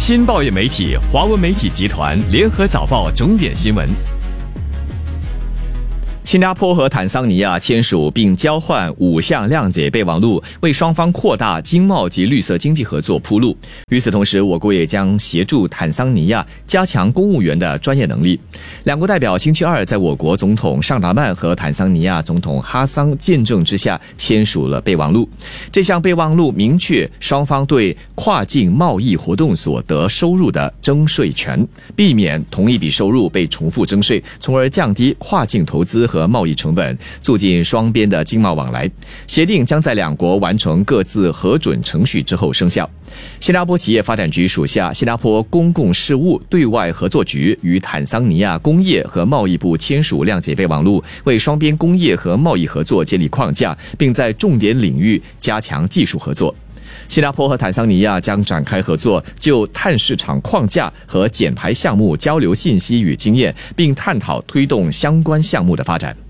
新报业媒体华文媒体集团联合早报重点新闻。新加坡和坦桑尼亚签署并交换5项谅解备忘录，为双方扩大经贸及绿色经济合作铺路。与此同时，我国也将协助坦桑尼亚加强公务员的专业能力。两国代表星期二在我国总统尚达曼和坦桑尼亚总统哈桑见证之下签署了备忘录。这项备忘录明确双方对跨境贸易活动所得收入的征税权，避免同一笔收入被重复征税，从而降低跨境投资和贸易成本，促进双边的经贸往来。协定将在两国完成各自核准程序之后生效。新加坡企业发展局属下新加坡公共事务对外合作局与坦桑尼亚工业和贸易部签署谅解备忘录，为双边工业和贸易合作建立框架，并在重点领域加强技术合作。新加坡和坦桑尼亚将展开合作，就碳市场框架和减排项目交流信息与经验，并探讨推动相关项目的发展。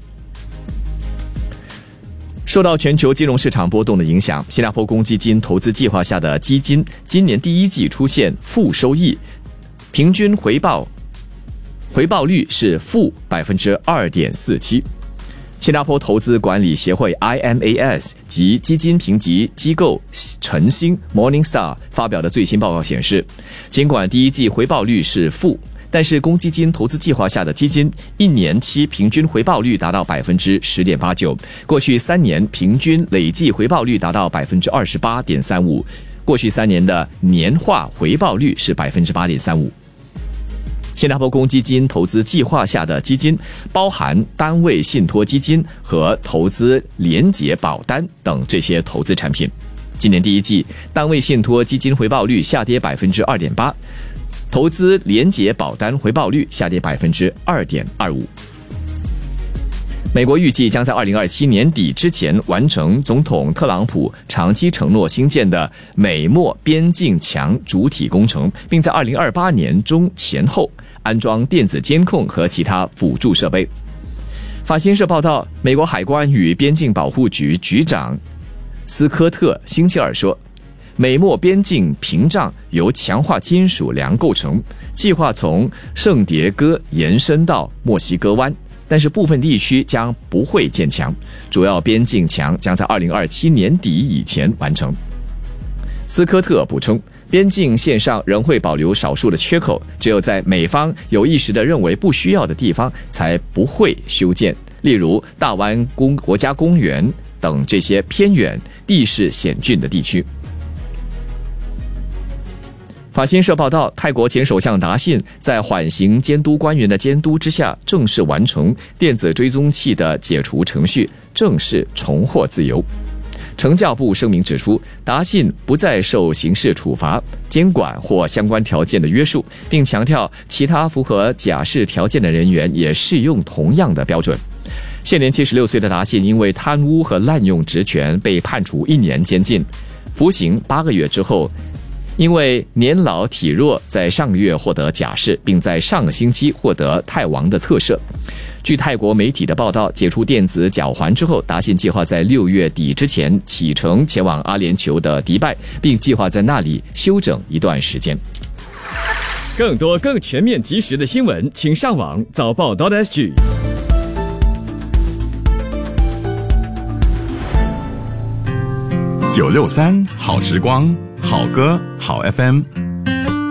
受到全球金融市场波动的影响，新加坡公基金投资计划下的基金今年第一季出现负收益，平均回报率是负 2.47%。新加坡投资管理协会 IMAS 及基金评级机构晨星 Morningstar 发表的最新报告显示，尽管第一季回报率是负，但是公基金投资计划下的基金1年期平均回报率达到 10.89%， 过去3年平均累计回报率达到 28.35%， 过去3年的年化回报率是 8.35%。新加坡公基金投资计划下的基金包含单位信托基金和投资连结保单等这些投资产品。今年第一季，单位信托基金回报率下跌 2.8%， 投资连结保单回报率下跌 2.25%。美国预计将在2027年底之前完成总统特朗普长期承诺兴建的美墨边境墙主体工程，并在2028年中前后安装电子监控和其他辅助设备。法新社报道，美国海关与边境保护局局长斯科特星期二说，美墨边境屏障由强化金属梁构成，计划从圣迭戈延伸到墨西哥湾，但是部分地区将不会建墙，主要边境墙将在2027年底以前完成。斯科特补充，边境线上仍会保留少数的缺口，只有在美方有意识地认为不需要的地方才不会修建，例如大湾国家公园等这些偏远、地势险峻的地区。法新社报道，泰国前首相达信在缓刑监督官员的监督之下，正式完成电子追踪器的解除程序，正式重获自由。惩教部声明指出，达信不再受刑事处罚、监管或相关条件的约束，并强调其他符合假释条件的人员也适用同样的标准。现年76岁的达信因为贪污和滥用职权被判处1年监禁，服刑8个月之后，因为年老体弱，在上个月获得假释，并在上个星期获得泰王的特赦。据泰国媒体的报道，解除电子脚环之后，达信计划在6月底之前启程前往阿联酋的迪拜，并计划在那里休整一段时间。更多更全面及时的新闻，请上网早报.sg。 963好时光，好歌好 FM。